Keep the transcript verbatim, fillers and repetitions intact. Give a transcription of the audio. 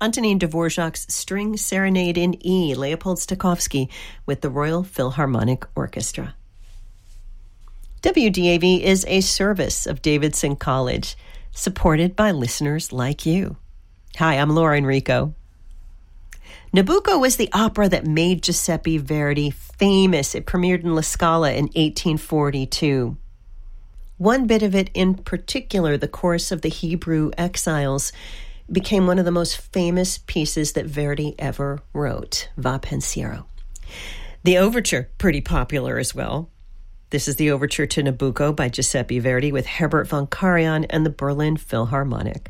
Antonin Dvorak's String Serenade in E, Leopold Stokowski with the Royal Philharmonic Orchestra. W D A V is a service of Davidson College, supported by listeners like you. Hi, I'm Laura Enrico. Nabucco was the opera that made Giuseppe Verdi famous. It premiered in La Scala in eighteen forty-two. One bit of it in particular, the chorus of the Hebrew Exiles, became one of the most famous pieces that Verdi ever wrote, Va Pensiero. The overture, pretty popular as well. This is the overture to Nabucco by Giuseppe Verdi with Herbert von Karajan and the Berlin Philharmonic.